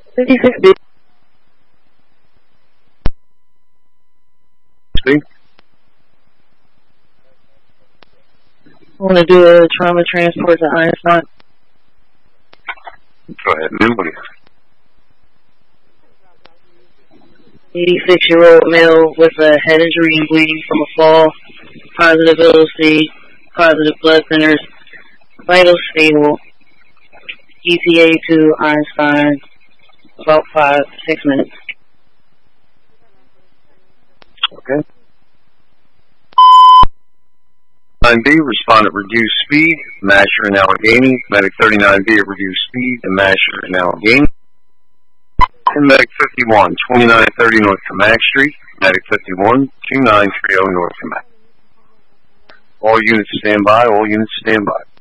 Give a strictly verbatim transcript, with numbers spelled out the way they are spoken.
fifty-six B. Speak. I want to do a trauma transport to Einstein. Go ahead, ma'am. What do you eighty-six-year-old male with a head injury and bleeding from a fall. Positive L O C. Positive blood thinners. Vital stable. E T A to Einstein. About five, six minutes. Okay. nine B, respond at reduced speed, Masher and Allegheny. Medic thirty-nine B at reduced speed, and Masher and Allegheny. And Medic fifty-one, twenty-nine thirty North Camac Street. Medic fifty-one, two nine three zero North Camac. All units stand by, all units stand by.